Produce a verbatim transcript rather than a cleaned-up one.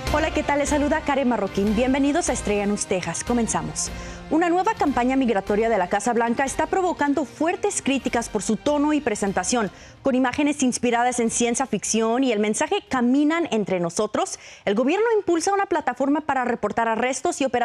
Hola, ¿qué tal? Les saluda Karen Marroquín. Bienvenidos a Estrella News Texas. Comenzamos. Una nueva campaña migratoria de la Casa Blanca está provocando fuertes críticas por su tono y presentación. Con imágenes inspiradas en ciencia ficción y el mensaje "Caminan entre nosotros", el gobierno impulsa una plataforma para reportar arrestos y operaciones